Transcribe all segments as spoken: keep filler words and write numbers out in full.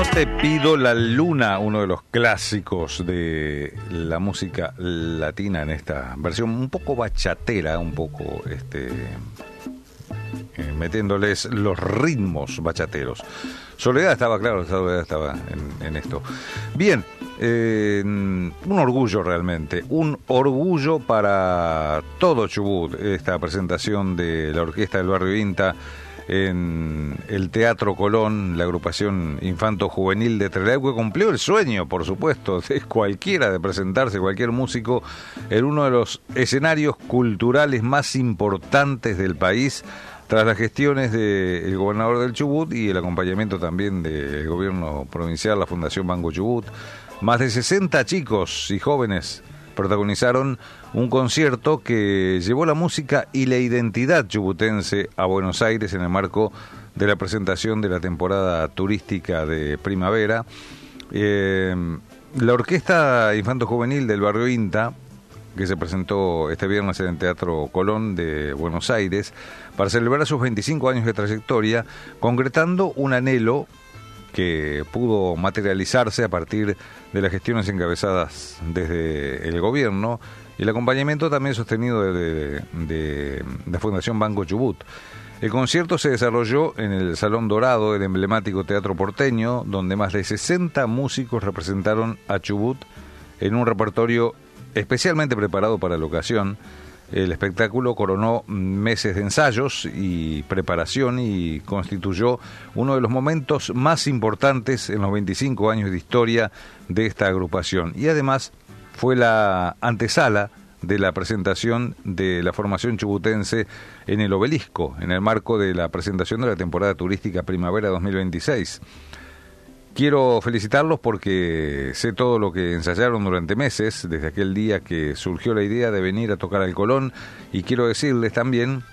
No te pido la luna, uno de los clásicos de la música latina en esta versión un poco bachatera, un poco este eh, metiéndoles los ritmos bachateros. Soledad estaba, claro, Soledad estaba en, en esto. Bien, eh, un orgullo realmente, un orgullo para todo Chubut, esta presentación de la Orquesta del Barrio Vinta en el Teatro Colón, la agrupación infanto-juvenil de Trelew, que cumplió el sueño, por supuesto, de cualquiera de presentarse, cualquier músico, en uno de los escenarios culturales más importantes del país, tras las gestiones del gobernador del Chubut y el acompañamiento también del gobierno provincial, la Fundación Banco Chubut. Más de sesenta chicos y jóvenes protagonizaron un concierto que llevó la música y la identidad chubutense a Buenos Aires en el marco de la presentación de la temporada turística de primavera. Eh, la Orquesta Infanto-Juvenil del Barrio Vinta, que se presentó este viernes en el Teatro Colón de Buenos Aires, para celebrar sus veinticinco años de trayectoria, concretando un anhelo que pudo materializarse a partir de las gestiones encabezadas desde el gobierno y el acompañamiento también sostenido de, de, de la Fundación Banco Chubut. El concierto se desarrolló en el Salón Dorado del emblemático Teatro Porteño, donde más de sesenta músicos representaron a Chubut en un repertorio especialmente preparado para la ocasión. El espectáculo coronó meses de ensayos y preparación y constituyó uno de los momentos más importantes en los veinticinco años de historia de esta agrupación. Y además fue la antesala de la presentación de la formación chubutense en el Obelisco, en el marco de la presentación de la temporada turística Primavera dos mil veintiséis. Quiero felicitarlos porque sé todo lo que ensayaron durante meses, desde aquel día que surgió la idea de venir a tocar al Colón, y quiero decirles también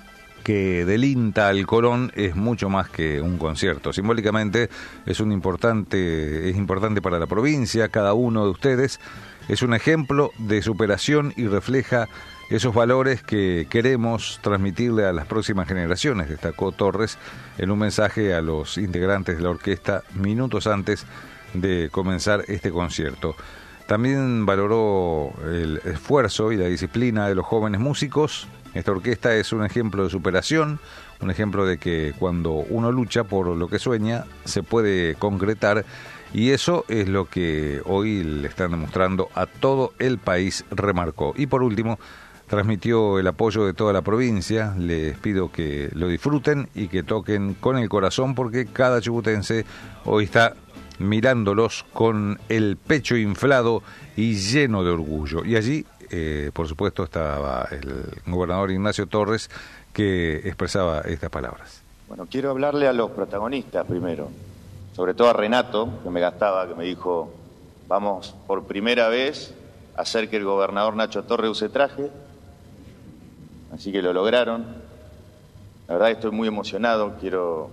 que del INTA al Colón es mucho más que un concierto. Simbólicamente es un importante, es importante para la provincia. Cada uno de ustedes es un ejemplo de superación y refleja esos valores que queremos transmitirle a las próximas generaciones, destacó Torres en un mensaje a los integrantes de la orquesta minutos antes de comenzar este concierto. También valoró el esfuerzo y la disciplina de los jóvenes músicos. Esta orquesta es un ejemplo de superación, un ejemplo de que cuando uno lucha por lo que sueña, se puede concretar, y eso es lo que hoy le están demostrando a todo el país, remarcó. Y por último, transmitió el apoyo de toda la provincia. Les pido que lo disfruten y que toquen con el corazón, porque cada chubutense hoy está mirándolos con el pecho inflado y lleno de orgullo. Y allí, eh, por supuesto, estaba el gobernador Ignacio Torres, que expresaba estas palabras. Bueno, quiero hablarle a los protagonistas primero, sobre todo a Renato, que me gastaba, que me dijo, vamos por primera vez a hacer que el gobernador Nacho Torres use traje. Así que lo lograron. La verdad estoy muy emocionado. Quiero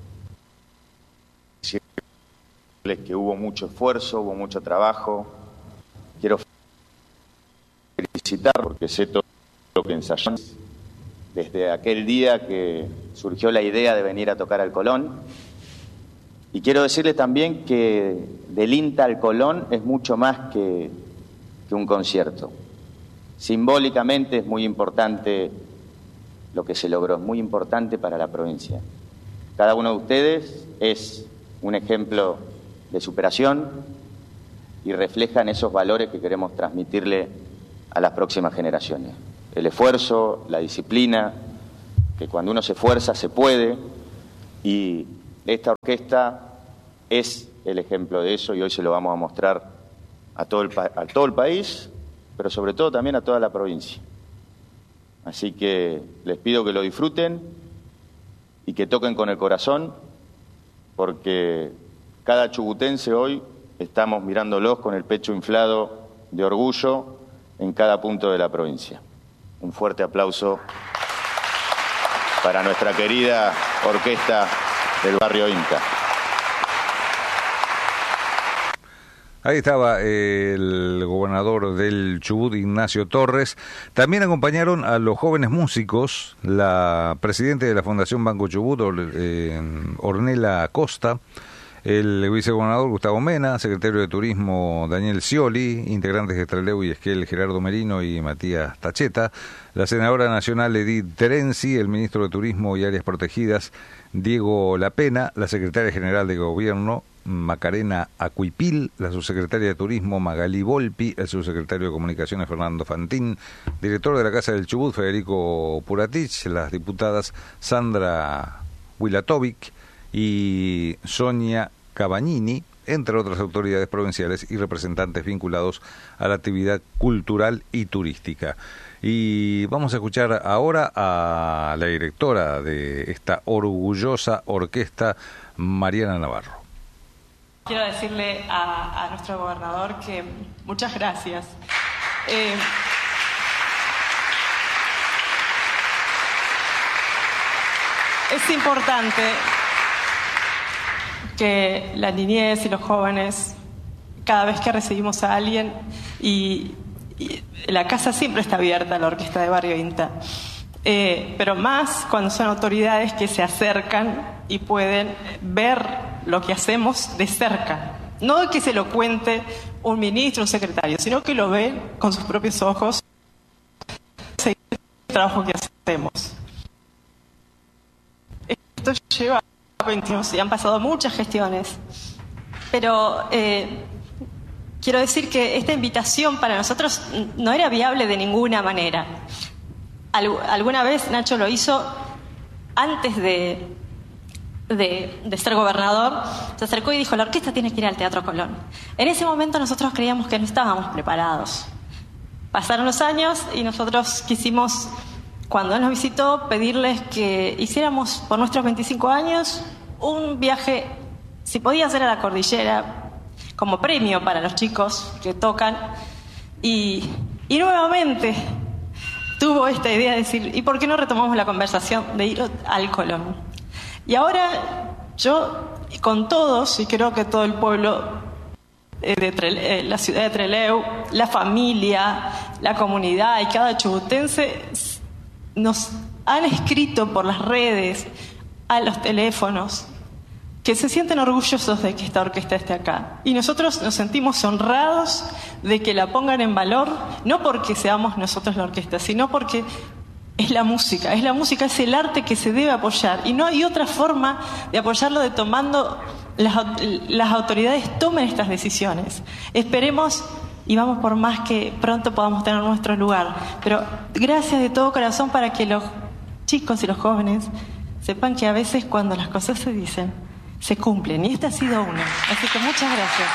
decirles que hubo mucho esfuerzo, hubo mucho trabajo. Quiero felicitar porque sé todo lo que ensayamos desde aquel día que surgió la idea de venir a tocar al Colón. Y quiero decirles también que del INTA al Colón es mucho más que, que un concierto. Simbólicamente es muy importante lo que se logró, es muy importante para la provincia. Cada uno de ustedes es un ejemplo de superación y reflejan esos valores que queremos transmitirle a las próximas generaciones. El esfuerzo, la disciplina, que cuando uno se esfuerza se puede, y esta orquesta es el ejemplo de eso, y hoy se lo vamos a mostrar a todo el, a todo el país, pero sobre todo también a toda la provincia. Así que les pido que lo disfruten y que toquen con el corazón, porque cada chubutense hoy estamos mirándolos con el pecho inflado de orgullo en cada punto de la provincia. Un fuerte aplauso para nuestra querida orquesta del Barrio Vinta. Ahí estaba el gobernador del Chubut, Ignacio Torres. También acompañaron a los jóvenes músicos, la presidenta de la Fundación Banco Chubut, Ornella Acosta, el vicegobernador Gustavo Mena, secretario de Turismo Daniel Scioli, integrantes de Trelew y Esquel Gerardo Merino y Matías Tacheta, la senadora nacional Edith Terenzi, el ministro de Turismo y Áreas Protegidas Diego Lapena, la secretaria general de Gobierno Macarena Acuipil, la subsecretaria de Turismo Magalí Volpi, el subsecretario de Comunicaciones Fernando Fantín, director de la Casa del Chubut Federico Puratich, las diputadas Sandra Wilatovic y Sonia Cabagnini, entre otras autoridades provinciales y representantes vinculados a la actividad cultural y turística. Y vamos a escuchar ahora a la directora de esta orgullosa orquesta, Mariana Navarro. Quiero decirle a, a nuestro gobernador que muchas gracias. Eh, es importante que la niñez y los jóvenes, cada vez que recibimos a alguien, y, y la casa siempre está abierta, la orquesta de Barrio INTA, eh, pero más cuando son autoridades que se acercan y pueden ver lo que hacemos de cerca. No que se lo cuente un ministro, un secretario, sino que lo ven con sus propios ojos el trabajo que hacemos. Esto lleva veintiuno, y han pasado muchas gestiones, pero eh, quiero decir que esta invitación para nosotros no era viable de ninguna manera. Alg- alguna vez Nacho lo hizo antes de, de, de ser gobernador, se acercó y dijo: la orquesta tiene que ir al Teatro Colón. En ese momento nosotros creíamos que no estábamos preparados. Pasaron los años y nosotros quisimos, cuando él nos visitó, pedirles que hiciéramos por nuestros veinticinco años un viaje, si podía ser a la cordillera, como premio para los chicos que tocan. Y, y nuevamente tuvo esta idea de decir: ¿y por qué no retomamos la conversación de ir al Colón? Y ahora yo, con todos, y creo que todo el pueblo de Trelew, la ciudad de Trelew, la familia, la comunidad y cada chubutense, nos han escrito por las redes, a los teléfonos, que se sienten orgullosos de que esta orquesta esté acá. Y nosotros nos sentimos honrados de que la pongan en valor, no porque seamos nosotros la orquesta, sino porque es la música, es la música, es el arte que se debe apoyar. Y no hay otra forma de apoyarlo de tomando, las, las autoridades tomen estas decisiones. Esperemos y vamos por más que pronto podamos tener nuestro lugar. Pero gracias de todo corazón para que los chicos y los jóvenes sepan que a veces cuando las cosas se dicen, se cumplen. Y esta ha sido una. Así que muchas gracias.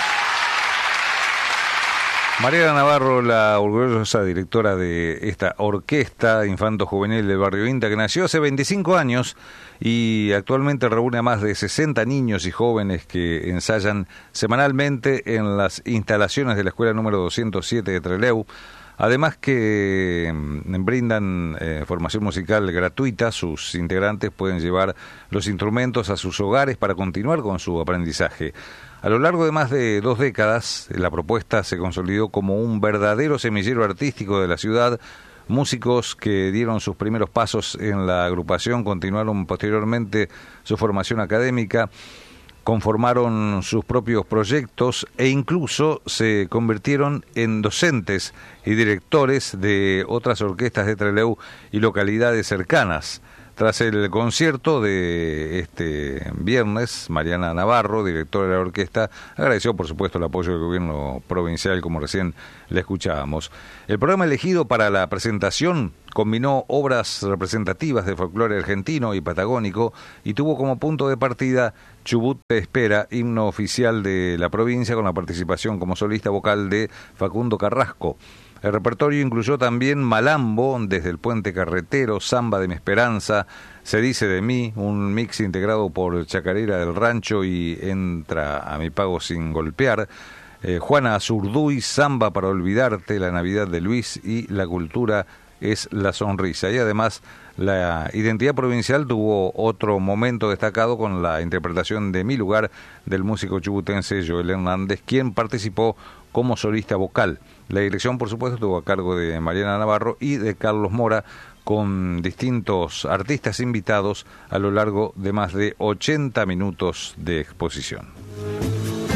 Mariana Navarro, la orgullosa directora de esta orquesta infanto-juvenil del Barrio INTA, que nació hace veinticinco años y actualmente reúne a más de sesenta niños y jóvenes que ensayan semanalmente en las instalaciones de la escuela número doscientos siete de Trelew. Además que mm, brindan eh, formación musical gratuita, sus integrantes pueden llevar los instrumentos a sus hogares para continuar con su aprendizaje. A lo largo de más de dos décadas, la propuesta se consolidó como un verdadero semillero artístico de la ciudad. Músicos que dieron sus primeros pasos en la agrupación continuaron posteriormente su formación académica, conformaron sus propios proyectos e incluso se convirtieron en docentes y directores de otras orquestas de Trelew y localidades cercanas. Tras el concierto de este viernes, Mariana Navarro, directora de la orquesta, agradeció por supuesto el apoyo del gobierno provincial, como recién le escuchábamos. El programa elegido para la presentación combinó obras representativas de folclore argentino y patagónico y tuvo como punto de partida Chubut te espera, himno oficial de la provincia, con la participación como solista vocal de Facundo Carrasco. El repertorio incluyó también Malambo, Desde el Puente Carretero, Samba de mi Esperanza, Se dice de mí, un mix integrado por Chacarera del Rancho y Entra a mi pago sin golpear, eh, Juana Azurduy, Samba para olvidarte, La Navidad de Luis y La Cultura es la sonrisa. Y además la identidad provincial tuvo otro momento destacado con la interpretación de Mi Lugar del músico chubutense Joel Hernández, quien participó como solista vocal. La dirección, por supuesto, estuvo a cargo de Mariana Navarro y de Carlos Mora, con distintos artistas invitados a lo largo de más de ochenta minutos de exposición.